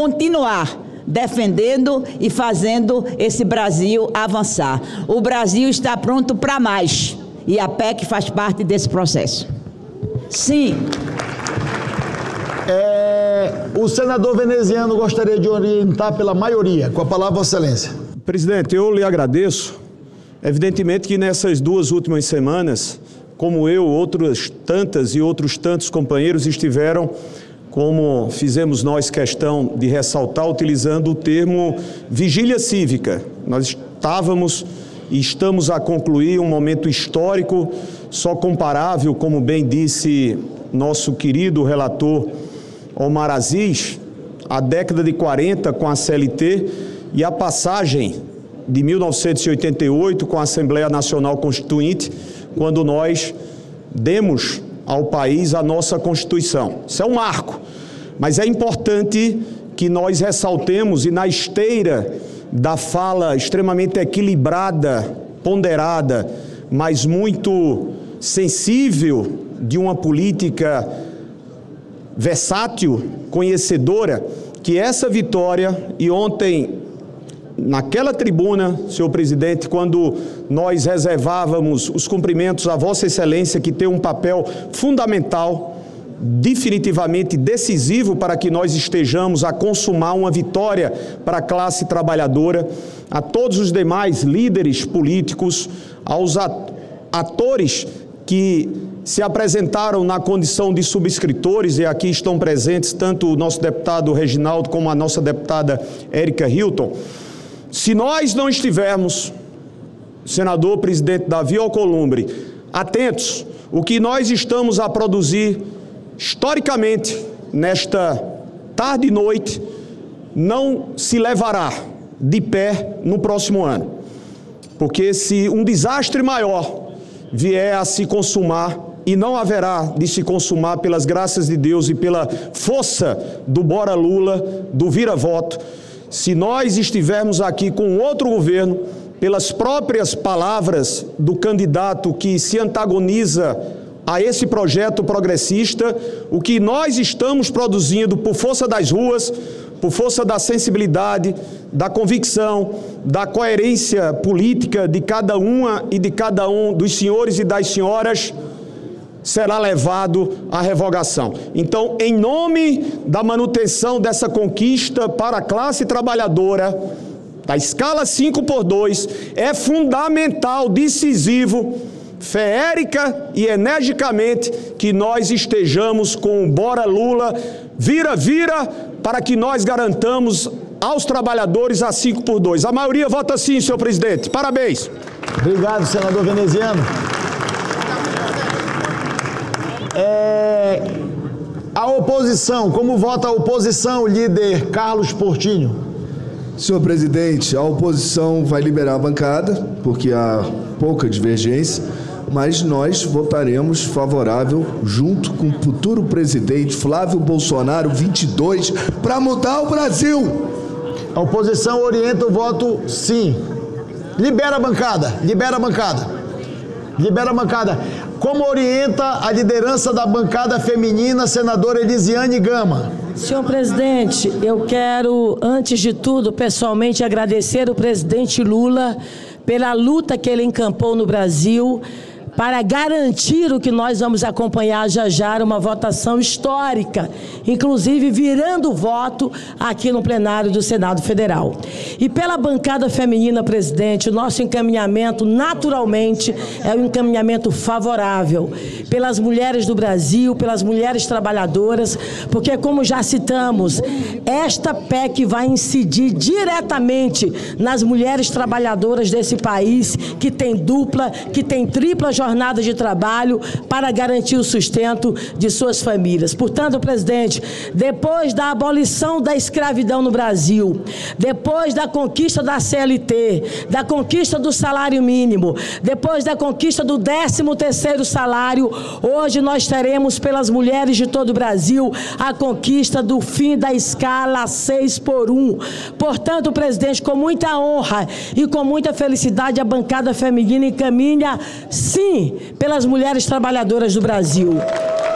continuar defendendo e fazendo esse Brasil avançar. O Brasil está pronto para mais e a PEC faz parte desse processo. Sim. O senador veneziano gostaria de orientar pela maioria. Com a palavra, Vossa Excelência. Presidente, eu lhe agradeço. Evidentemente que nessas 2 últimas semanas, como eu, outras tantas e outros tantos companheiros estiveram, como fizemos nós questão de ressaltar, utilizando o termo vigília cívica. Nós estávamos e estamos a concluir um momento histórico, só comparável, como bem disse nosso querido relator Omar Aziz, a década de 40 com a CLT e a passagem de 1988 com a Assembleia Nacional Constituinte, quando nós demos ao país a nossa Constituição. Isso é um marco, mas é importante que nós ressaltemos, e na esteira da fala extremamente equilibrada, ponderada, mas muito sensível de uma política versátil, conhecedora, que essa vitória, e ontem, naquela tribuna, senhor presidente, quando nós reservávamos os cumprimentos a Vossa Excelência, que tem um papel fundamental, definitivamente decisivo para que nós estejamos a consumar uma vitória para a classe trabalhadora, a todos os demais líderes políticos, aos atores que se apresentaram na condição de subscritores, e aqui estão presentes tanto o nosso deputado Reginaldo como a nossa deputada Érica Hilton. Se nós não estivermos, senador presidente Davi Alcolumbre, atentos, o que nós estamos a produzir historicamente nesta tarde e noite não se levará de pé no próximo ano. Porque se um desastre maior vier a se consumar, e não haverá de se consumar pelas graças de Deus e pela força do Bora Lula, do vira-voto, se nós estivermos aqui com outro governo, pelas próprias palavras do candidato que se antagoniza a esse projeto progressista, o que nós estamos produzindo por força das ruas, por força da sensibilidade, da convicção, da coerência política de cada uma e de cada um dos senhores e das senhoras, será levado à revogação. Então, em nome da manutenção dessa conquista para a classe trabalhadora, da escala 5x2, é fundamental, decisivo, feérica e energicamente, que nós estejamos com o Bora Lula, vira, para que nós garantamos aos trabalhadores a 5x2. A maioria vota sim, senhor presidente. Parabéns. Obrigado, senador veneziano. A oposição, como vota a oposição, líder Carlos Portinho? Senhor presidente, a oposição vai liberar a bancada, porque há pouca divergência, mas nós votaremos favorável, junto com o futuro presidente Flávio Bolsonaro, 22, para mudar o Brasil. A oposição orienta o voto sim. Libera a bancada, libera a bancada. Libera a bancada. Como orienta a liderança da bancada feminina, senadora Elisiane Gama? Senhor presidente, eu quero, antes de tudo, pessoalmente agradecer o presidente Lula pela luta que ele encampou no Brasil para garantir o que nós vamos acompanhar já, uma votação histórica, inclusive virando voto aqui no plenário do Senado Federal. E pela bancada feminina, presidente, o nosso encaminhamento, naturalmente, é um encaminhamento favorável pelas mulheres do Brasil, pelas mulheres trabalhadoras, porque, como já citamos, esta PEC vai incidir diretamente nas mulheres trabalhadoras desse país, que tem dupla, que tem tripla jornada de trabalho para garantir o sustento de suas famílias. Portanto, presidente, depois da abolição da escravidão no Brasil, depois da conquista da CLT, da conquista do salário mínimo, depois da conquista do 13º salário, hoje nós teremos pelas mulheres de todo o Brasil a conquista do fim da escala 6x1. Portanto, presidente, com muita honra e com muita felicidade, a bancada feminina encaminha, sim, pelas mulheres trabalhadoras do Brasil.